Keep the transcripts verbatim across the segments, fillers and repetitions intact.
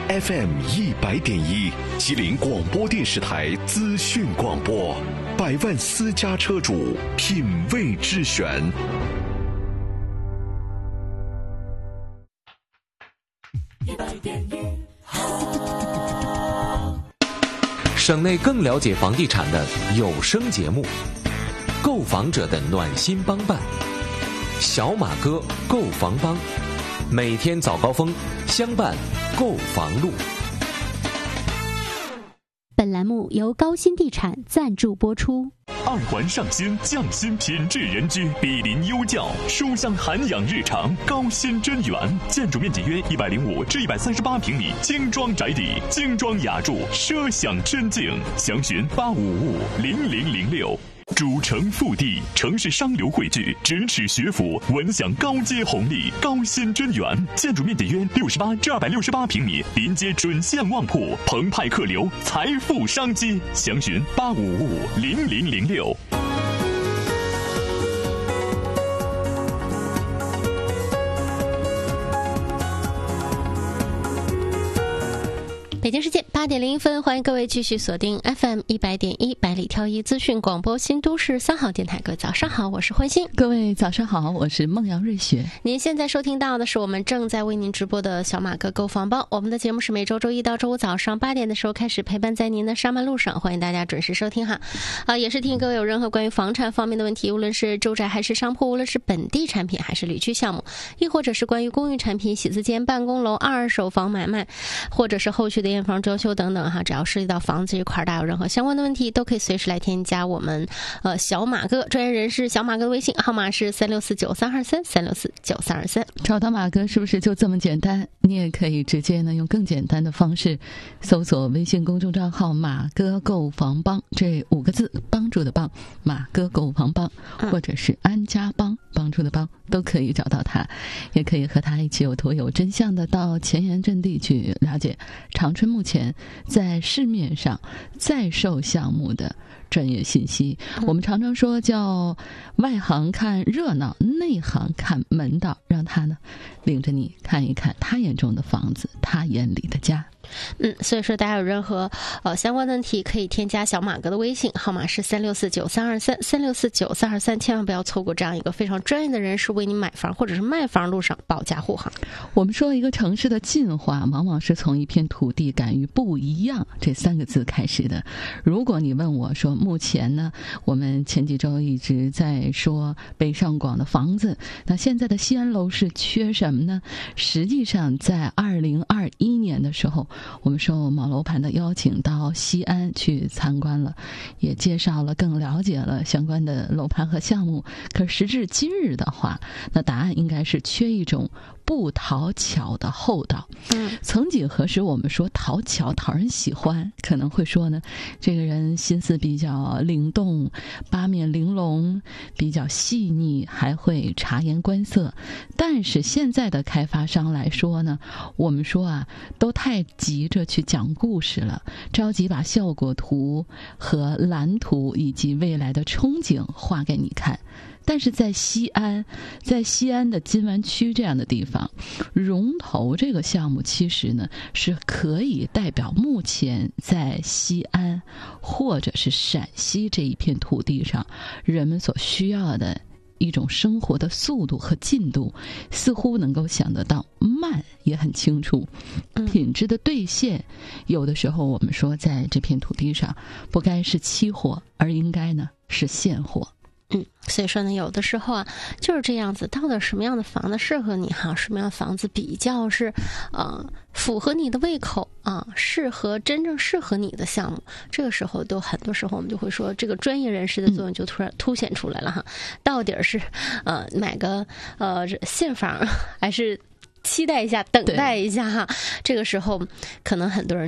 F M 一百点一，吉林广播电视台资讯广播，百万私家车主品味之选。 一百点一， 省内更了解房地产的有声节目，购房者的暖心帮办，小马哥购房帮，每天早高峰相伴购房路。 本栏目由高新地产赞助播出。 二环上新，匠心品质人居，毗邻优教，书香涵养日常。高新真园，建筑面积约一百零五至一百三十八平米，精装宅邸，精装雅筑，奢享真境。详询八五五零零零六。主城腹地，城市商流汇聚，咫尺学府，闻享高阶红利。高新真园，建筑面积约六十八至二百六十八平米，临街准线旺铺，澎湃客流，财富商机。详询八五五零零零六。 北京时间八点零一分，欢迎各位继续锁定 F M 一百点一百里挑一资讯广播新都市三号电台。各位早上好，我是慧心。 各位早上好，我是孟阳瑞雪。 您现在收听到的是我们正在为您直播的小马哥购房包。我们的节目是每周周一到周五早上八点的时候开始陪伴在您的上班路上，欢迎大家准时收听哈。啊，也是提醒各位有任何关于房产方面的问题，无论是住宅还是商铺，无论是本地产品还是旅居项目，亦或者是关于公寓产品、写字间、办公楼、二手房买卖，或者是后续的验房装修等等哈，只要涉及到房子这一块，大家有任何相关的问题，都可以随时来添加我们呃小马哥专业人士小马哥的微信号码是三六四九三二三三六四九三二三。 找到马哥是不是就这么简单？你也可以直接呢用更简单的方式搜索微信公众账号马哥购房帮这五个字，帮助的帮，马哥购房帮，或者是安家帮，帮助的帮，都可以找到他。也可以和他一起有图有真相的到前沿阵地去了解长春目前在市面上在售项目的专业信息。我们常常说叫外行看热闹，内行看门道，让他呢领着你看一看他眼中的房子，他眼里的家。 嗯，所以说大家有任何呃相关问题，可以添加小马哥的微信号码是三六四九三二三三六四九三二三，千万不要错过这样一个非常专业的人士为你买房或者是卖房路上保驾护航。 我们说一个城市的进化，往往是从一片土地敢于不一样这三个字开始的。如果你问我说，目前呢，我们前几周一直在说北上广的房子，那现在的西安楼市缺什么呢？实际上在二零二一年的时候，我们受某楼盘的邀请到西安去参观了，也介绍了更了解了相关的楼盘和项目。可时至今日的话，那答案应该是缺一种不讨巧的厚道。嗯，曾几何时我们说讨巧讨人喜欢，可能会说呢这个人心思比较灵动，八面玲珑，比较细腻，还会察言观色。但是现在的开发商来说呢，我们说啊都太急着去讲故事了，着急把效果图和蓝图以及未来的憧憬画给你看。但是在西安，在西安的金湾区这样的地方，荣投这个项目其实呢是可以代表目前在西安或者是陕西这一片土地上人们所需要的一种生活的速度和进度，似乎能够想得到，慢也很清楚。品质的兑现，有的时候我们说在这片土地上不该是期货，而应该呢是现货。 嗯，所以说呢，有的时候啊，就是这样子，到底什么样的房子适合你哈？什么样的房子比较是，呃，符合你的胃口啊，适合真正适合你的项目？这个时候，都很多时候我们就会说，这个专业人士的作用就突然凸显出来了哈。到底是呃买个呃现房，还是期待一下、等待一下哈？这个时候，可能很多人就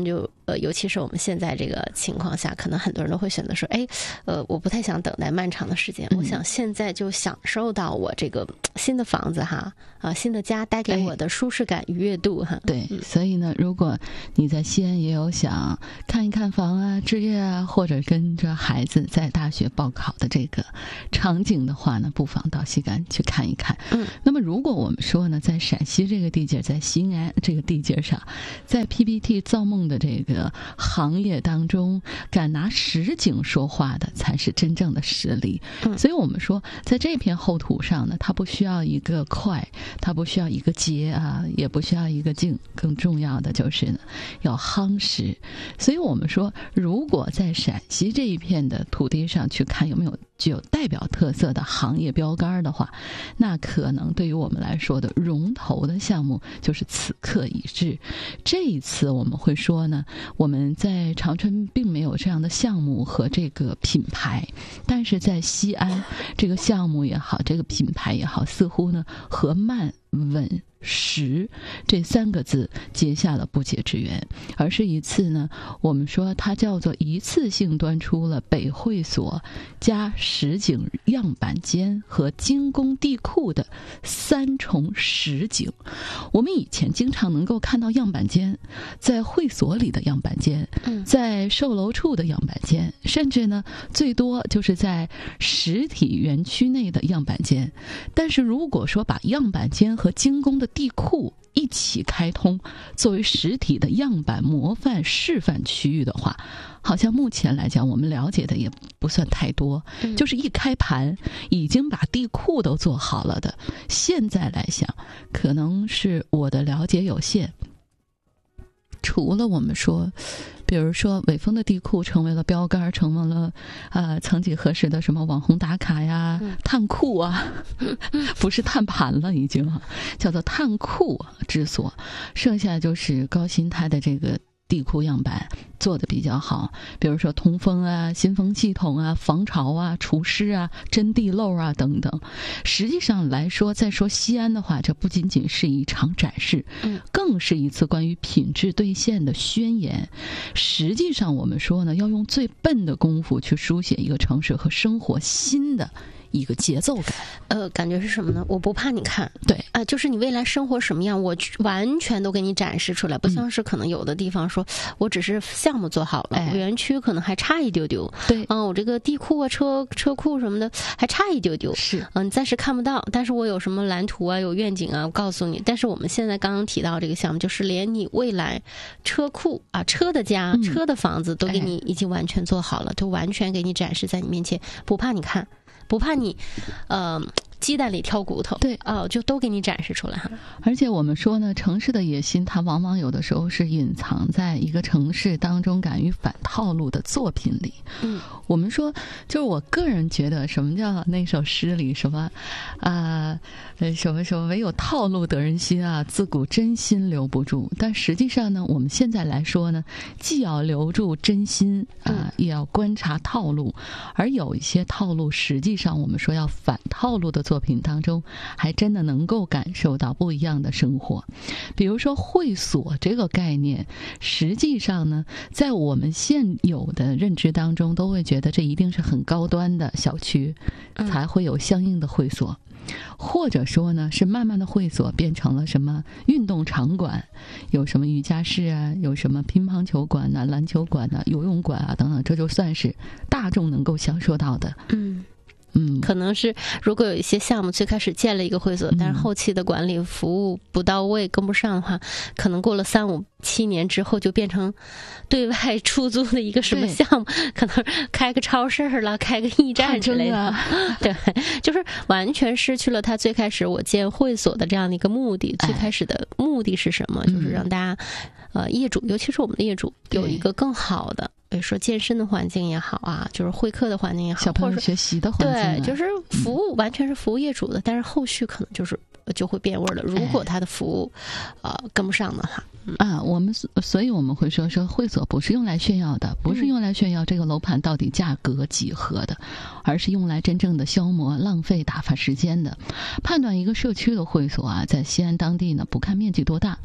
呃，尤其是我们现在这个情况下，可能很多人都会选择说，哎，呃，我不太想等待漫长的时间，嗯、我想现在就享受到我这个新的房子哈，啊，新的家带给我的舒适感、愉悦度哈。 对， 嗯、 所以呢，如果你在西安也有想看一看房啊、置业啊，或者跟着孩子在大学报考的这个场景的话呢，不妨到西安去看一看。 嗯， 那么如果我们说呢，在陕西这个地界，在西安这个地界上，在 P P T 造梦的这个行业当中，敢拿实景说话的才是真正的实力。 嗯、 所以我们说，在这片厚土上呢，它不需要一个快，它不需要一个捷啊，也不需要一个静，更重要的就是呢，要夯实。所以我们说，如果在陕西这一片的土地上去看有没有具有代表特色的行业标杆的话，那可能对于我们来说的龙头的项目就是此刻已至。这一次我们会说呢，我们在长春并没有这样的项目和这个品牌，但是在西安这个项目也好，这个品牌也好，似乎呢和慢稳实这三个字结下了不解之缘，而是一次呢，我们说它叫做一次性端出了北会所加实景样板间和精工地库的三重实景。我们以前经常能够看到样板间，在会所里的样板间，在售楼处的样板间，甚至呢最多就是在实体园区内的样板间。但是如果说把样板间和精工的地库一起开通，作为实体的样板模范示范区域的话，好像目前来讲我们了解的也不算太多、嗯、就是一开盘已经把地库都做好了的，现在来想可能是我的了解有限。除了我们说比如说伟峰的地库成为了标杆，成为了呃曾几何时的什么网红打卡呀、嗯、碳库啊，不是碳盘了已经，叫做碳库之所。剩下就是高新它的这个地库样板做的比较好，比如说通风啊、新风系统啊、防潮啊、除湿啊、真地漏啊等等。实际上来说，再说西安的话，这不仅仅是一场展示，嗯，更是一次关于品质兑现的宣言。实际上我们说呢，要用最笨的功夫去书写一个城市和生活新的一个节奏感。 呃，感觉是什么呢？我不怕你看， 对啊、呃，就是你未来生活什么样，我完全都给你展示出来，不像是可能有的地方说，嗯、我只是项目做好了，哎、园区可能还差一丢丢， 对， 啊、呃，我这个地库啊、车车库什么的还差一丢丢， 是， 嗯、呃，你暂时看不到，但是我有什么蓝图啊、有愿景啊，我告诉你。但是我们现在刚刚提到这个项目，就是连你未来车库啊、车的家、嗯、车的房子都给你已经完全做好了，都、哎、完全给你展示在你面前，不怕你看。不怕你，呃，鸡蛋里挑骨头， 对， 哦，就都给你展示出来哈。 而且我们说呢，城市的野心，它往往有的时候是隐藏在一个城市当中敢于反套路的作品里。嗯，我们说，就是我个人觉得，什么叫那首诗里什么啊、呃，什么什么唯有套路得人心啊，自古真心留不住。但实际上呢，我们现在来说呢，既要留住真心啊、呃，也要观察套路，而有一些套路实际上我们说要反套路的作品当中，还真的能够感受到不一样的生活。比如说会所这个概念，实际上呢，在我们现有的认知当中，都会觉得这一定是很高端的小区才会有相应的会所。或者说呢，是慢慢的会所变成了什么运动场馆，有什么瑜伽室啊，有什么乒乓球馆啊、篮球馆啊、游泳馆啊等等，这就算是大众能够享受到的。嗯嗯， 可能是如果有一些项目最开始建了一个会所，但是后期的管理服务不到位、跟不上的话，可能过了三五七年之后就变成对外出租的一个什么项目，可能开个超市了，开个驿站之类的。对，就是完全失去了他最开始我建会所的这样的一个目的。最开始的目的是什么？哎、就是让大家呃业主，尤其是我们的业主有一个更好的。比如说健身的环境也好啊，就是会客的环境也好， 小朋友学习的环境、啊， 对，就是服务、嗯、完全是服务业主的，但是后续可能就是就会变味了。如果他的服务、哎、呃跟不上的话，嗯、 啊，我们所以我们会说说会所不是用来炫耀的，不是用来炫耀这个楼盘到底价格几何的，而是用来真正的消磨、浪费、打发时间的。判断一个社区的会所啊，在西安当地呢，不看面积多大。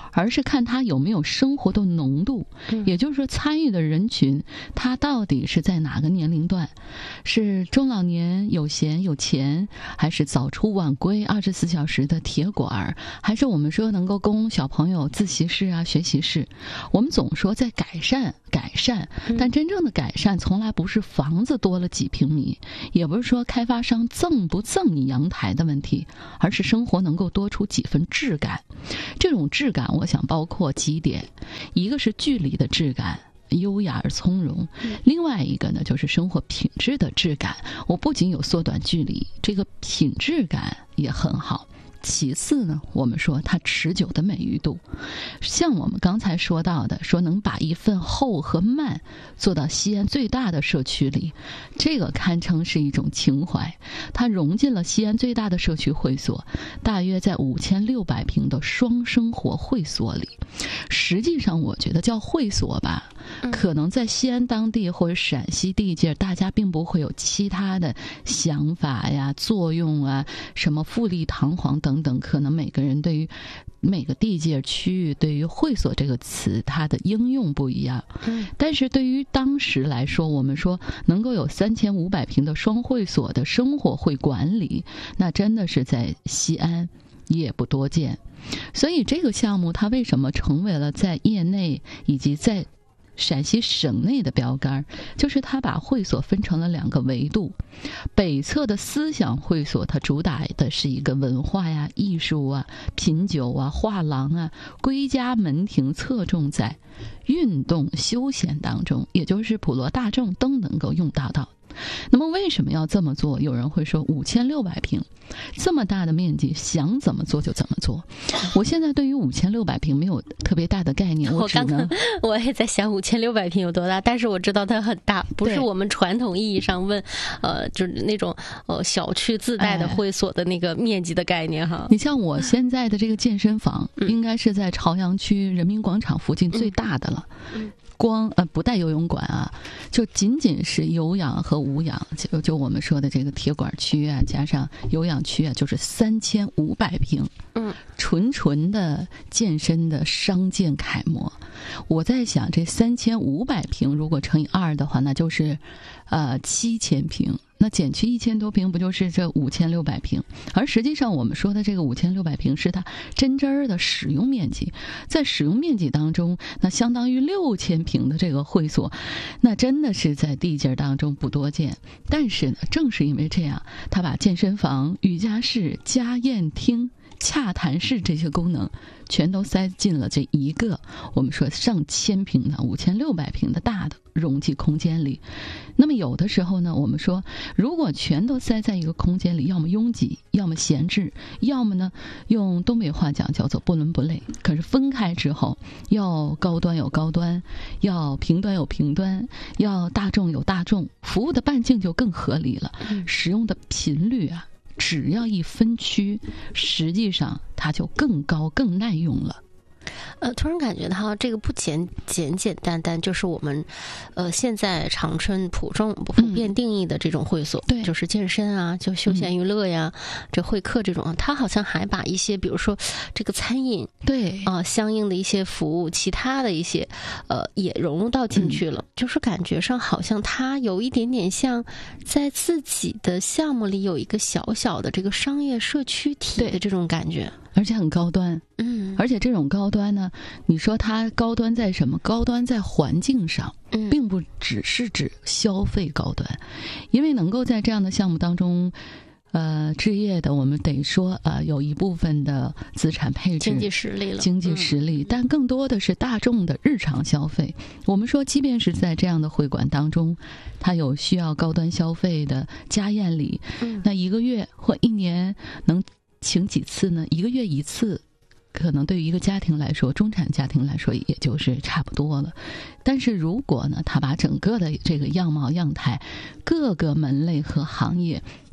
而是看他有没有生活的浓度，也就是说参与的人群他到底是在哪个年龄段，是中老年有闲有钱，还是早出晚归二十四小时的铁管，还是我们说能够供小朋友自习室啊学习室。我们总说在改善改善，但真正的改善从来不是房子多了几平米，也不是说开发商赠不赠你阳台的问题，而是生活能够多出几分质感。这种质感我想包括几点，一个是距离的质感，优雅而从容，另外一个呢就是生活品质的质感，我不仅有缩短距离，这个品质感也很好。其次呢，我们说它持久的美誉度，像我们刚才说到的，说能把一份厚和慢做到西安最大的社区里，这个堪称是一种情怀。它融进了西安最大的社区会所，大约在五千六百平的双生活会所里。实际上我觉得叫会所吧，可能在西安当地或者陕西地界，大家并不会有其他的想法呀、作用啊，什么富丽堂皇等等等，可能每个人对于每个地界区域对于会所这个词它的应用不一样，但是对于当时来说，我们说能够有三千五百平的双会所的生活会管理，那真的是在西安也不多见。所以这个项目它为什么成为了在业内以及在陕西省内的标杆，就是它把会所分成了两个维度。北侧的思想会所，它主打的是一个文化呀、艺术啊、品酒啊、画廊啊，归家门庭侧重在运动休闲当中，也就是普罗大众都能够用到到。那么为什么要这么做？有人会说五千六百平这么大的面积，想怎么做就怎么做。我现在对于五千六百平没有特别大的概念，我只能我刚刚我也在想五千六百平有多大，但是我知道它很大，不是我们传统意义上问呃就是那种呃小区自带的会所的那个面积的概念哈。 你像我现在的这个健身房，嗯、应该是在朝阳区人民广场附近最大的了。嗯光呃不带游泳馆啊，就仅仅是有氧和无氧，就就我们说的这个铁管区啊，加上有氧区啊，就是三千五百平，嗯，纯纯的健身的商健楷模。我在想，这三千五百平如果乘以二的话，那就是呃七千平。那减去一千多平，不就是这五千六百平？而实际上，我们说的这个五千六百平是它真真儿的使用面积，在使用面积当中，那相当于六千平的这个会所，那真的是在地界当中不多见。但是呢，正是因为这样，它把健身房、瑜伽室、家宴厅、洽谈室这些功能全都塞进了这一个我们说上千平的五千六百平的大的容积空间里。那么有的时候呢，我们说如果全都塞在一个空间里，要么拥挤，要么闲置，要么呢用东北话讲叫做不伦不类。可是分开之后，要高端有高端，要平端有平端，要大众有大众，服务的半径就更合理了，使用的频率啊只要一分区，实际上它就更高更耐用了。 呃，突然感觉到这个不简简简单单就是我们，呃，现在长春普众普遍定义的这种会所， 对、嗯， 就是健身啊，就休闲娱乐呀，嗯、这会客这种，它好像还把一些，比如说这个餐饮， 对啊、呃，相应的一些服务，其他的一些，呃，也融入到进去了，嗯、就是感觉上好像它有一点点像在自己的项目里有一个小小的这个商业社区体的这种感觉。 而且很高端， 嗯， 而且这种高端呢，你说它高端在什么？高端在环境上， 嗯， 并不只是指消费高端，因为能够在这样的项目当中，呃，置业的，我们得说，呃，有一部分的资产配置、 经济实力了， 经济实力，嗯、但更多的是大众的日常消费。我们说，即便是在这样的会馆当中，它有需要高端消费的家宴礼，嗯、那一个月或一年能请几次呢？一个月一次，可能对于一个家庭来说，中产家庭来说，也就是差不多了。但是如果呢，他把整个的这个样貌样态、各个门类和行业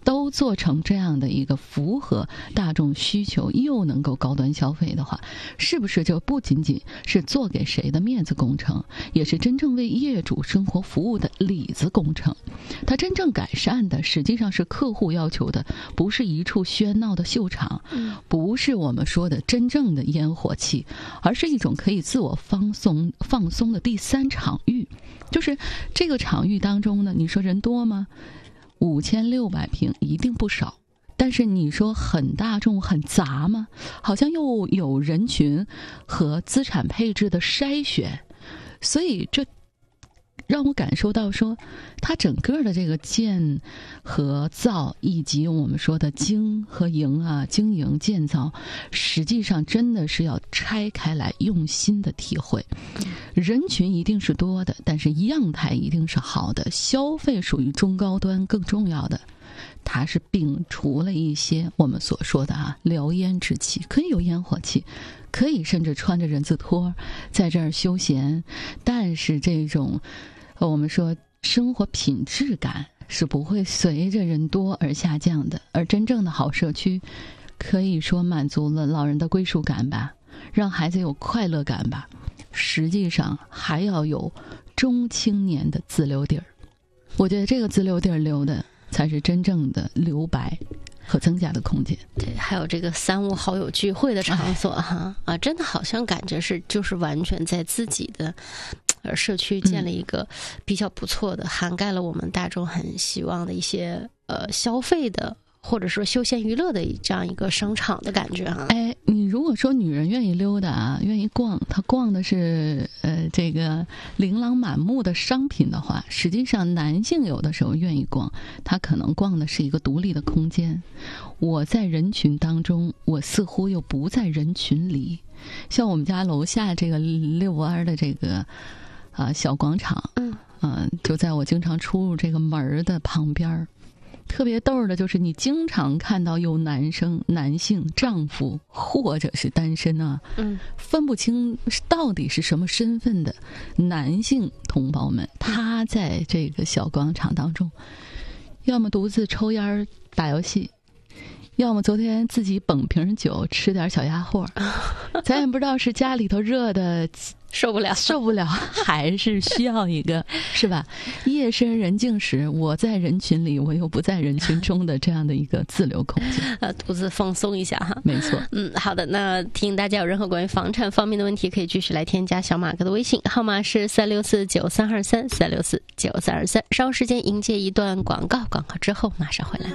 都做成这样的一个符合大众需求又能够高端消费的话，是不是就不仅仅是做给谁的面子工程，也是真正为业主生活服务的里子工程？它真正改善的实际上是客户要求的，不是一处喧闹的秀场，不是我们说的真正的烟火气，而是一种可以自我放松放松的第三场域。就是这个场域当中呢，你说人多吗？五千六百平一定不少，但是你说很大众很杂吗？好像又有人群和资产配置的筛选，所以这让我感受到说，它整个的这个建和造，以及我们说的经和营啊，经营建造，实际上真的是要拆开来用心的体会。人群一定是多的，但是样态一定是好的，消费属于中高端，更重要的，它是摒除了一些我们所说的啊燎烟之气，可以有烟火气，可以甚至穿着人字拖在这儿休闲，但是这种我们说生活品质感是不会随着人多而下降的。而真正的好社区可以说满足了老人的归属感吧，让孩子有快乐感吧，实际上还要有中青年的自留地儿。我觉得这个自留地儿留的才是真正的留白和增加的空间。 对，还有这个三五好友聚会的场所哈、哎、啊，真的好像感觉是就是完全在自己的呃社区建了一个比较不错的、嗯、涵盖了我们大众很希望的一些呃消费的或者说休闲娱乐的这样一个商场的感觉哈。 哎，你如果说女人愿意溜达啊，愿意逛，她逛的是呃这个琳琅满目的商品的话，实际上男性有的时候愿意逛，他可能逛的是一个独立的空间。我在人群当中，我似乎又不在人群里。像我们家楼下这个遛弯的这个啊、呃、小广场，嗯嗯、呃，就在我经常出入这个门的旁边。特别逗的就是你经常看到有男生男性丈夫或者是单身啊，嗯，分不清到底是什么身份的男性同胞们，他在这个小广场当中要么独自抽烟打游戏，要么昨天自己捧瓶酒吃点小鸭货，咱也不知道是家里头热的受不了受不了还是需要一个是吧夜深人静时我在人群里我又不在人群中的这样的一个自留空间呃，独自放松一下哈。 没错。 嗯，好的，那提醒大家有任何关于房产方面的问题可以继续来添加小马哥的微信号码是三六四九三二三三六四九三二三。稍后时间迎接一段广告，广告之后马上回来。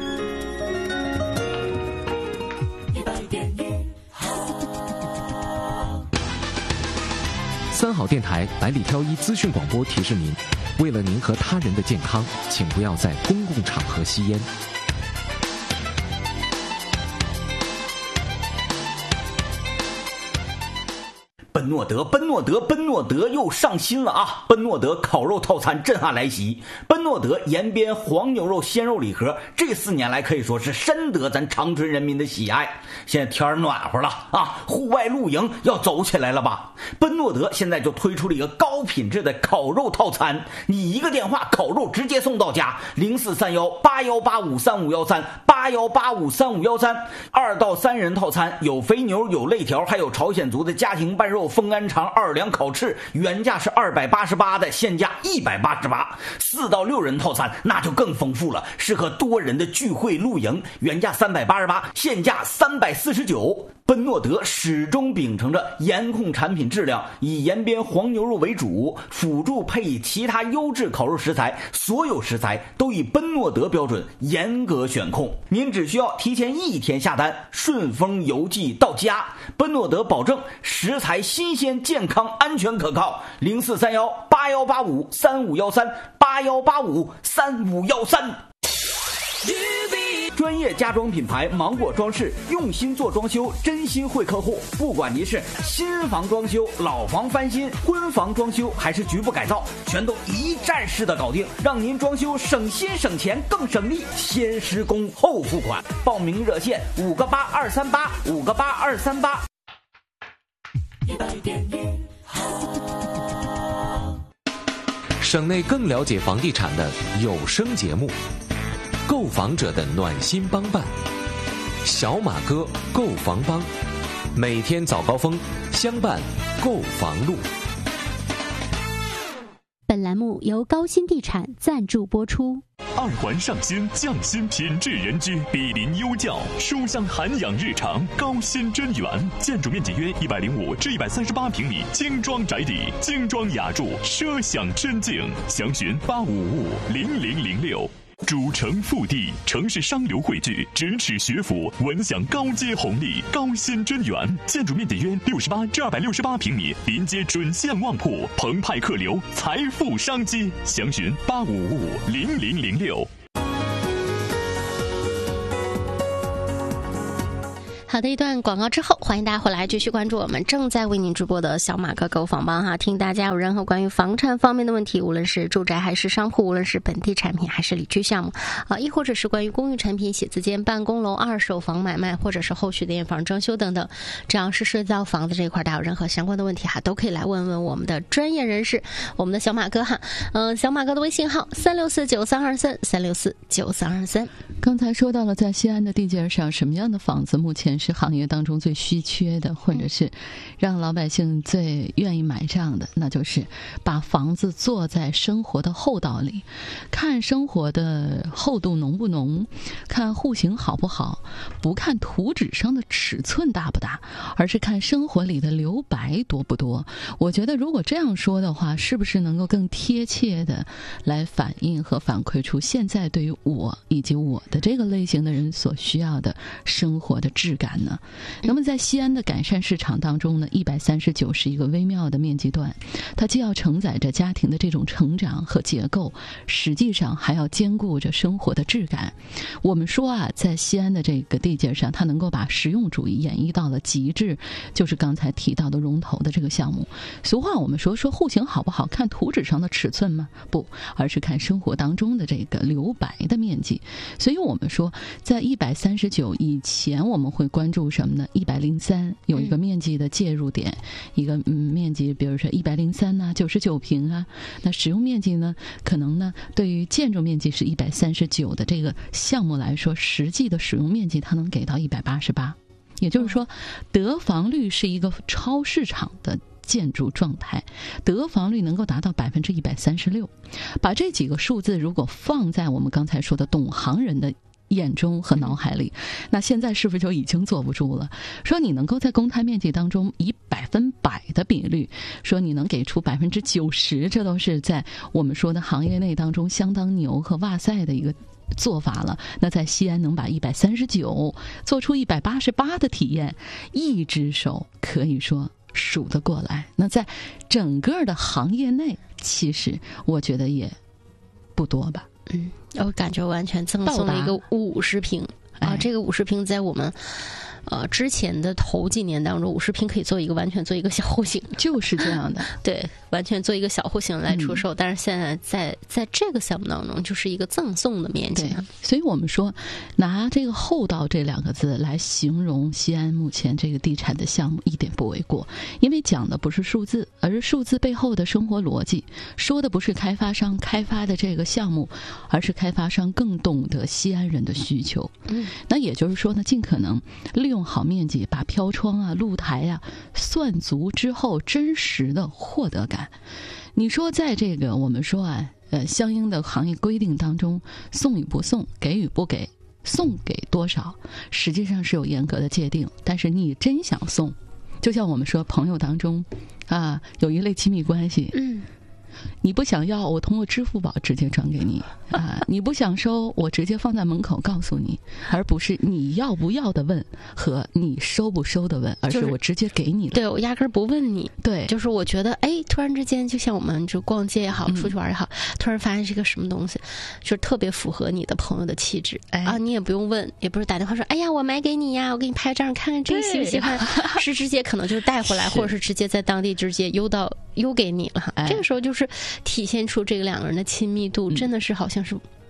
三好电台百里挑一资讯广播提示您，为了您和他人的健康，请不要在公共场合吸烟。 奔诺德，奔诺德，奔诺德又上新了啊！奔诺德烤肉套餐震撼来袭，奔诺德延边黄牛肉鲜肉礼盒，这四年来可以说是深得咱长春人民的喜爱。现在天暖和了啊，户外露营要走起来了吧？奔诺德现在就推出了一个高品质的烤肉套餐，你一个电话，烤肉直接送到家，零四三幺八幺八五三五幺三八幺八五三五幺三。二到三人套餐有肥牛，有肋条，还有朝鲜族的家庭拌肉。风干肠二两烤翅，原价是二百八十八的，现价一百八十八。四到六人套餐那就更丰富了，适合多人的聚会露营，原价三百八十八，现价三百四十九。奔诺德始终秉承着严控产品质量，以延边黄牛肉为主，辅助配以其他优质烤肉食材，所有食材都以奔诺德标准严格选控。您只需要提前一天下单，顺丰邮寄到家。奔诺德保证食材新鲜、健康、安全可靠。零四三幺八幺八五三五幺三八幺八五三五幺三。专业家装品牌芒果装饰，用心做装修，真心惠客户。不管您是新房装修、老房翻新、婚房装修还是局部改造，全都一站式的搞定，让您装修省心省钱更省力。先施工后付款，报名热线五个八二三八五个八二三八。 省内更了解房地产的有声节目，购购房者的暖心帮办，小马哥购房帮，每天早高峰相伴购房路。 本栏目由高新地产赞助播出。 二环上新匠心品质人居，毗邻优教，书香涵养日常，高新真园，建筑面积约一百零五至一百三十八平米，精装宅邸，精装雅筑，奢享真境。详询八五五零零零六。主城腹地，城市商流汇聚，咫尺学府，闻享高阶红利。高新真园，建筑面积约六十八至二百六十八平米，临街准线旺铺，澎湃客流，财富商机。详询八五五零零零六。 好的，一段广告之后，欢迎大家回来继续关注我们正在为您直播的小马哥购房帮哈。听大家有任何关于房产方面的问题，无论是住宅还是商铺，无论是本地产品还是理居项目啊，亦或者是关于公寓产品、写字间、办公楼、二手房买卖，或者是后续的验房、装修等等，只要是涉及到房子这一块，大家有任何相关的问题哈，都可以来问问我们的专业人士，我们的小马哥哈。嗯、呃，小马哥的微信号三六四九三二三三六四九三二三。 刚才说到了，在西安的地界上，什么样的房子目前是行业当中最稀缺的，或者是让老百姓最愿意买账的，那就是把房子坐在生活的厚道里，看生活的厚度浓不浓，看户型好不好，不看图纸上的尺寸大不大，而是看生活里的留白多不多。我觉得如果这样说的话，是不是能够更贴切的来反映和反馈出现在对于我以及我的这个类型的人所需要的生活的质感呢？那么在西安的改善市场当中呢，一百三十九是一个微妙的面积段，它既要承载着家庭的这种成长和结构，实际上还要兼顾着生活的质感。我们说啊，在西安的这个地界上，它能够把实用主义演绎到了极致，就是刚才提到的龙头的这个项目。俗话我们说说户型好不好看图纸上的尺寸吗？不，而是看生活当中的这个留白的面积。所以我们说在一百三十九以前，我们会关注什么呢？一百零三有一个面积的介入点，嗯、一个嗯面积，比如说一百零三呐，九十九平啊。那使用面积呢，可能呢，对于建筑面积是一百三十九的这个项目来说，实际的使用面积它能给到一百八十八，也就是说，得房率是一个超市场的建筑状态，得房率能够达到百分之一百三十六。把这几个数字如果放在我们刚才说的懂行人的眼中和脑海里，那现在是不是就已经坐不住了？说你能够在公摊面积当中以百分百的比率，说你能给出百分之九十，这都是在我们说的行业内当中相当牛和哇塞的一个做法了。那在西安能把一百三十九做出一百八十八的体验，一只手可以说数得过来。那在整个的行业内，其实我觉得也不多吧。 嗯，我感觉完全赠送了一个五十平啊！这个五十平在我们呃之前的头几年当中，五十平可以做一个完全做一个小户型， 就是这样的。 对，完全做一个小户型来出售。嗯、但是现在在在这个项目当中，就是一个赠送的面积。 所以我们说，拿这个厚道这两个字来形容西安目前这个地产的项目，一点不为过。因为讲的不是数字，而是数字背后的生活逻辑。说的不是开发商开发的这个项目，而是开发商更懂得西安人的需求。嗯，那也就是说呢，尽可能利用好面积，把飘窗啊、露台啊算足之后，真实的获得感。你说在这个我们说啊，呃，相应的行业规定当中，送与不送，给与不给，送给多少，实际上是有严格的界定。但是你真想送，就像我们说朋友当中啊，有一类亲密关系，嗯。你不想要，我通过支付宝直接转给你啊！你不想收，我直接放在门口告诉你，而不是你要不要的问和你收不收的问，而是我直接给你了。 对，我压根儿不问你。 对， 就是我觉得，哎，突然之间，就像我们就逛街也好，出去玩也好，嗯、突然发现是个什么东西，就是特别符合你的朋友的气质、哎、啊！你也不用问，也不是打电话说，哎呀，我买给你呀，我给你拍张看看这个喜不喜欢，是直接可能就是带回来，或者是直接在当地直接邮到邮给你了哈。哎、这个时候就是体现出这个两个人的亲密度，真的是好像是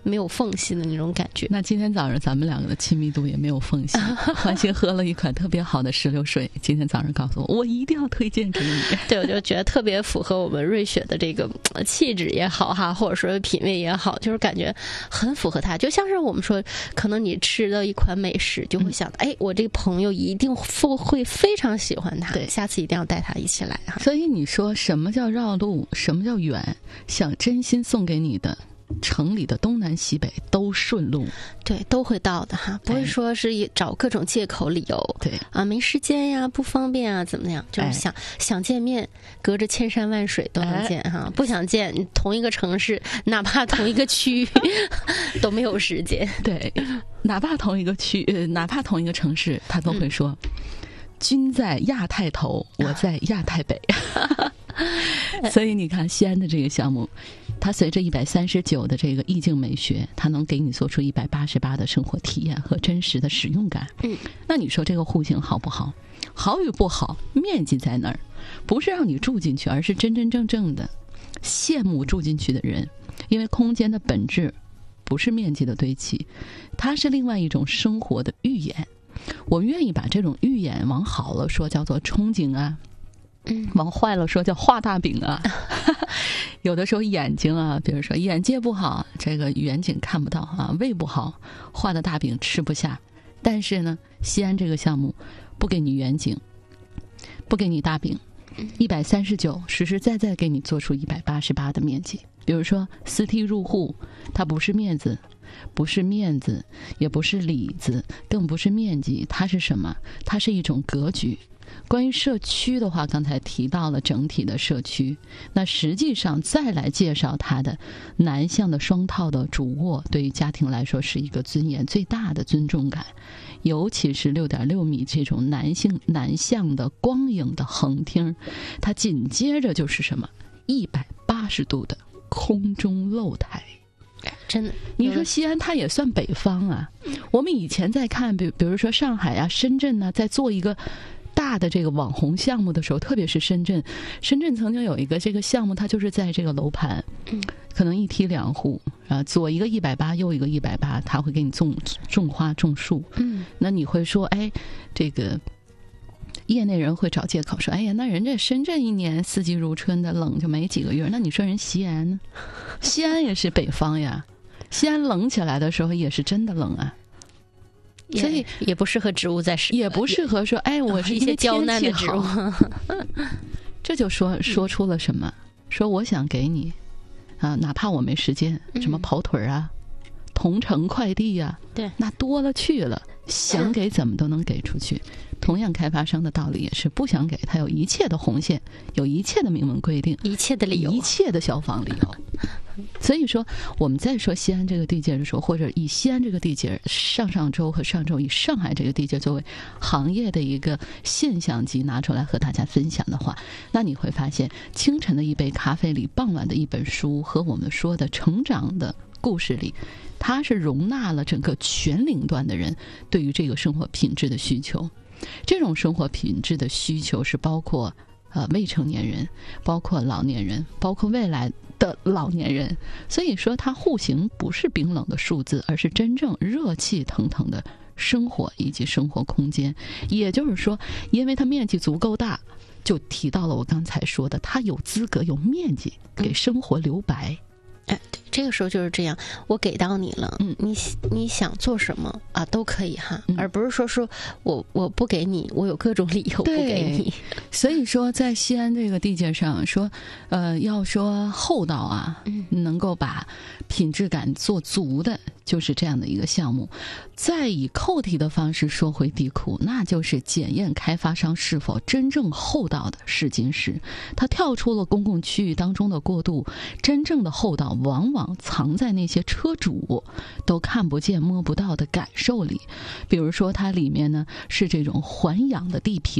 没有缝隙的那种感觉。 那今天早上咱们两个的亲密度也没有缝隙。欢欣喝了一款特别好的石榴水，今天早上告诉我，我一定要推荐给你。 对，我就觉得特别符合我们瑞雪的这个气质也好哈，或者说品味也好，就是感觉很符合它。就像是我们说，可能你吃了一款美食，就会想，嗯、哎，我这个朋友一定会非常喜欢它，对，下次一定要带他一起来哈。 所以你说什么叫绕路，什么叫远？想真心送给你的，城里的东南西北都顺路， 对，都会到的哈，不会说是找各种借口理由， 对啊， 没时间呀，不方便啊，怎么样？就是想、哎、想见面，隔着千山万水都能见哈、哎，不想见，同一个城市，哪怕同一个区域都没有时间。对， 哪怕同一个区，呃，哪怕同一个城市，他都会说。嗯，君在亚太头，我在亚太北。所以你看西安的这个项目，它随着一百三十九的这个意境美学，它能给你做出一百八十八的生活体验和真实的使用感。嗯，那你说这个户型好不好？好与不好，面积在那儿，不是让你住进去，而是真真正正的羡慕住进去的人。因为空间的本质不是面积的堆砌，它是另外一种生活的预演。我们愿意把这种预演往好了说叫做憧憬啊，嗯，往坏了说叫画大饼啊。有的时候眼睛啊，比如说眼界不好，这个远景看不到啊；胃不好，画的大饼吃不下。但是呢，西安这个项目不给你远景，不给你大饼，一百三十九实实在在给你做出一百八十八的面积。比如说四梯入户，它不是面子。不是面子，也不是里子，更不是面积，它是什么？它是一种格局。关于社区的话，刚才提到了整体的社区，那实际上再来介绍它的南向的双套的主卧，对于家庭来说是一个尊严最大的尊重感。尤其是六点六米这种男性南向的光影的横厅，它紧接着就是什么？一百八十度的空中露台。 真的， 你说西安它也算北方啊。我们以前在看，比比如说上海啊、深圳呢、啊，在做一个大的这个网红项目的时候，特别是深圳，深圳曾经有一个这个项目，它就是在这个楼盘，嗯，可能一梯两户啊，左一个一百八，右一个一百八，它会给你种种花种树，嗯，那你会说，哎，这个。业内人会找借口说，哎呀，那人家深圳一年四季如春的，冷就没几个月，那你说人西安呢？西安也是北方呀，西安冷起来的时候也是真的冷啊，所以也不适合植物在使， 也不适合说，哎，我是一些娇嫩的植物。 这就说说出了什么？说我想给你啊，哪怕我没时间，什么跑腿啊、嗯、同城快递呀、啊， 对， 那多了去了，想给怎么都能给出去。同样，开发商的道理也是不想给他有一切的红线，有一切的明文规定， 一切的理由， 一切的消防理由。所以说，我们在说西安这个地界的时候，或者以西安这个地界，上上周和上周以上海这个地界作为行业的一个现象级拿出来和大家分享的话，那你会发现，清晨的一杯咖啡里，傍晚的一本书，和我们说的成长的故事里，它是容纳了整个全龄段的人对于这个生活品质的需求。这种生活品质的需求是包括呃未成年人，包括老年人，包括未来的老年人。所以说它户型不是冰冷的数字，而是真正热气腾腾的生活以及生活空间。也就是说，因为它面积足够大，就提到了我刚才说的，它有资格有面积给生活留白。 哎，对，这个时候就是这样，我给到你了，嗯，你你想做什么啊，都可以哈，嗯、而不是说说我我不给你，我有各种理由不给你。 所以说，在西安这个地界上说，呃，要说厚道啊，嗯、能够把品质感做足的，就是这样的一个项目。再以扣题的方式说回地库，那就是检验开发商是否真正厚道的试金石。他跳出了公共区域当中的过渡，真正的厚道往往藏在那些车主都看不见摸不到的感受里。比如说它里面呢是这种环氧的地坪，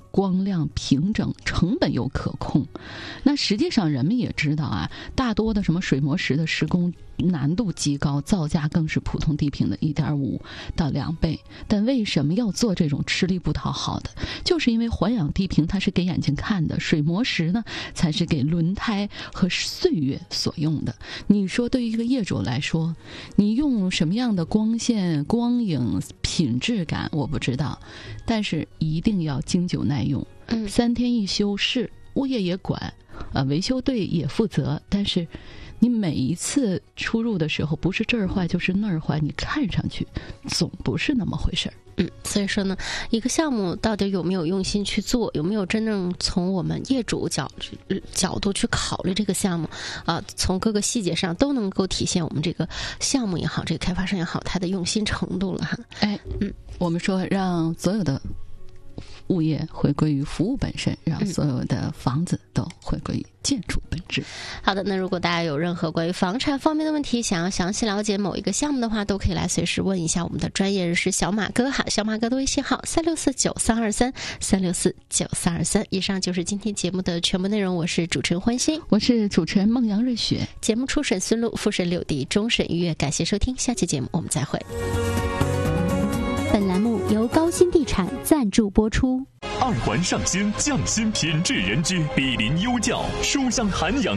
光亮平整，成本又可控。那实际上人们也知道啊，大多的什么水磨石的施工难度极高，造价更是普通地坪的 一点五 到两倍。但为什么要做这种吃力不讨好的？就是因为环氧地坪它是给眼睛看的，水磨石呢才是给轮胎和岁月所用的。你说对于一个业主来说，你用什么样的光线、光影、品质感我不知道，但是一定要经久耐用。 嗯， 三天一修是物业也管，呃，维修队也负责，但是你每一次出入的时候，不是这儿坏就是那儿坏，你看上去总不是那么回事儿。 嗯，所以说呢，一个项目到底有没有用心去做，有没有真正从我们业主角角度去考虑这个项目啊、呃，从各个细节上都能够体现我们这个项目也好，这个开发商也好，他的用心程度了哈。 哎，嗯，我们说让所有的物业回归于服务本身，让所有的房子都回归于建筑本质。 好的，那如果大家有任何关于房产方面的问题，想要详细了解某一个项目的话，都可以来随时问一下我们的专业人士小马哥哈。小马哥的微信号三六四九三二三三六四九三二三。以上就是今天节目的全部内容，我是主持人欢欣， 我是主持人孟阳瑞雪。 节目初审孙路，复审柳地，终审愉悦，感谢收听，下期节目我们再会。 本栏目由高新地产赞助播出。 二环上新降新品质人居，毗邻优教，书香涵养